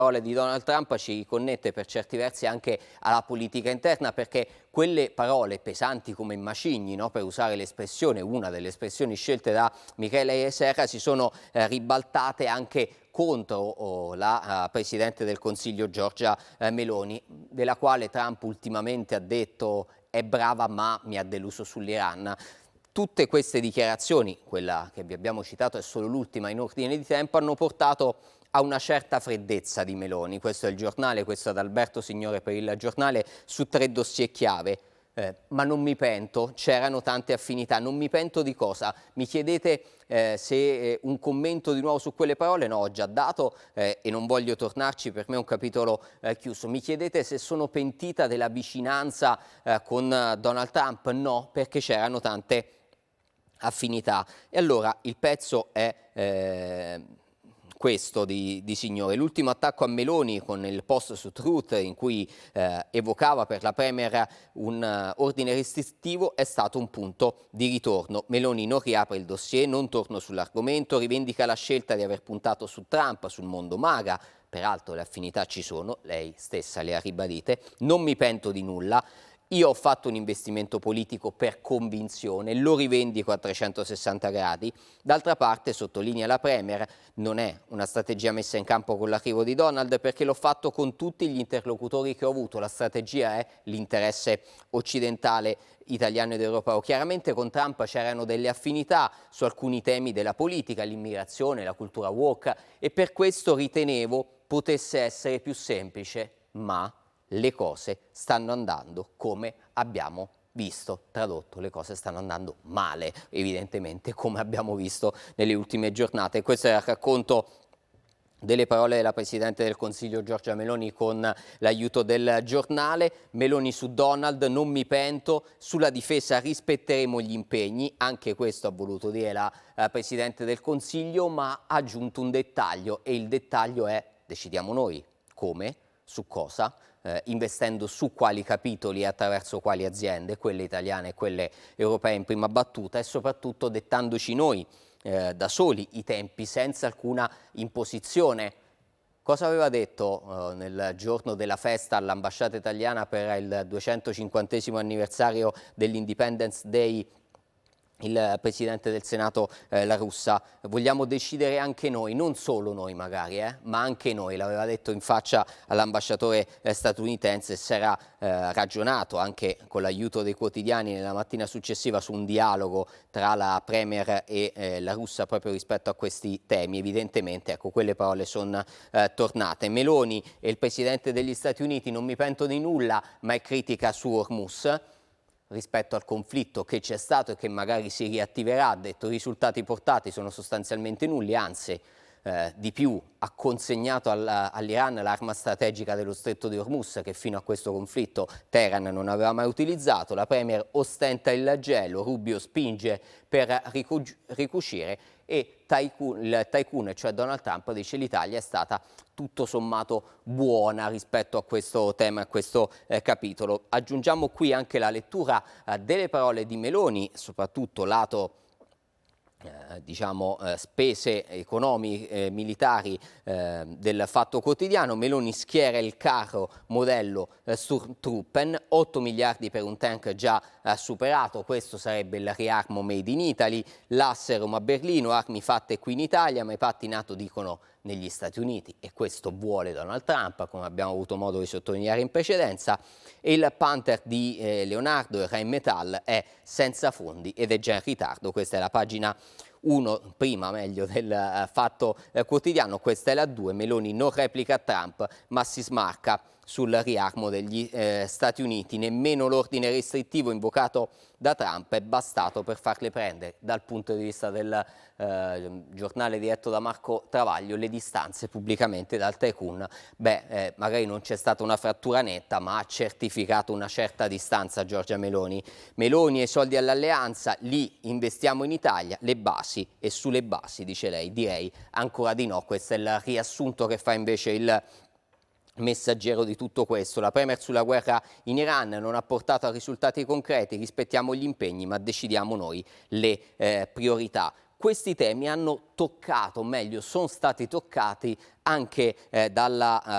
parole di Donald Trump ci riconnette per certi versi anche alla politica interna, perché quelle parole pesanti come macigni, no, per usare l'espressione, una delle espressioni scelte da Michele Serra, si sono ribaltate anche contro la Presidente del Consiglio Giorgia Meloni, della quale Trump ultimamente ha detto è brava ma mi ha deluso sull'Iran. Tutte queste dichiarazioni, quella che vi abbiamo citato è solo l'ultima in ordine di tempo, hanno portato a una certa freddezza di Meloni. Questo è il giornale, questo è ad Alberto Signore per il giornale, su 3 dossier chiave. Ma non mi pento, c'erano tante affinità, non mi pento di cosa? Mi chiedete se un commento di nuovo su quelle parole? No, ho già dato e non voglio tornarci, per me è un capitolo chiuso. Mi chiedete se sono pentita della vicinanza con Donald Trump? No, perché c'erano tante affinità. E allora il pezzo è questo di Signore. L'ultimo attacco a Meloni con il post su Truth in cui evocava per la Premier un ordine restrittivo è stato un punto di ritorno. Meloni non riapre il dossier, non torno sull'argomento, rivendica la scelta di aver puntato su Trump, sul mondo MAGA. Peraltro le affinità ci sono, lei stessa le ha ribadite, non mi pento di nulla. Io ho fatto un investimento politico per convinzione, lo rivendico a 360 gradi. D'altra parte, sottolinea la Premier, non è una strategia messa in campo con l'arrivo di Donald, perché l'ho fatto con tutti gli interlocutori che ho avuto. La strategia è l'interesse occidentale, italiano ed europeo. Chiaramente con Trump c'erano delle affinità su alcuni temi della politica, l'immigrazione, la cultura woke, e per questo ritenevo potesse essere più semplice, ma le cose stanno andando come abbiamo visto. Tradotto, le cose stanno andando male, evidentemente, come abbiamo visto nelle ultime giornate. Questo è il racconto delle parole della Presidente del Consiglio Giorgia Meloni con l'aiuto del giornale. Meloni su Donald, non mi pento, sulla difesa rispetteremo gli impegni, anche questo ha voluto dire la Presidente del Consiglio, ma ha aggiunto un dettaglio, e il dettaglio è decidiamo noi come, su cosa, investendo su quali capitoli e attraverso quali aziende, quelle italiane e quelle europee in prima battuta, e soprattutto dettandoci noi da soli i tempi, senza alcuna imposizione. Cosa aveva detto nel giorno della festa all'ambasciata italiana per il 250° anniversario dell'Independence Day il Presidente del Senato La Russa? Vogliamo decidere anche noi, non solo noi magari, ma anche noi, l'aveva detto in faccia all'ambasciatore statunitense. Si era ragionato anche con l'aiuto dei quotidiani nella mattina successiva su un dialogo tra la Premier e La Russa proprio rispetto a questi temi. Evidentemente, ecco, quelle parole sono tornate. Meloni e il Presidente degli Stati Uniti, non mi pento di nulla, ma è critica su Hormuz rispetto al conflitto che c'è stato e che magari si riattiverà. Ha detto i risultati portati sono sostanzialmente nulli, anzi di più ha consegnato all'Iran l'arma strategica dello stretto di Hormuz, che fino a questo conflitto Teheran non aveva mai utilizzato. La Premier ostenta il gelo, Rubio spinge per ricucire e il tycoon, cioè Donald Trump, dice l'Italia è stata tutto sommato buona rispetto a questo tema, a questo capitolo. Aggiungiamo qui anche la lettura delle parole di Meloni, soprattutto lato diciamo spese economiche militari del Fatto Quotidiano. Meloni schiera il carro modello Sturmtruppen, 8 miliardi per un tank già superato, questo sarebbe il riarmo made in Italy, l'asse Roma-Berlino, armi fatte qui in Italia, ma i patti NATO dicono negli Stati Uniti, e questo vuole Donald Trump, come abbiamo avuto modo di sottolineare in precedenza. E il Panther di Leonardo, il Rheinmetall, è senza fondi ed è già in ritardo. Questa è la pagina 1, prima meglio, del Fatto Quotidiano. Questa è la 2, Meloni non replica Trump ma si smarca sul riarmo degli Stati Uniti. Nemmeno l'ordine restrittivo invocato da Trump è bastato per farle prendere, dal punto di vista del giornale diretto da Marco Travaglio, le distanze pubblicamente dal tycoon. Magari non c'è stata una frattura netta, ma ha certificato una certa distanza Giorgia Meloni. Meloni e i soldi all'alleanza, li investiamo in Italia, le basi, e sulle basi, dice lei, direi ancora di no. Questo è il riassunto che fa invece il Messaggero di tutto questo. La Premier sulla guerra in Iran non ha portato a risultati concreti, rispettiamo gli impegni ma decidiamo noi le priorità. Questi temi hanno toccato, o meglio sono stati toccati anche dalla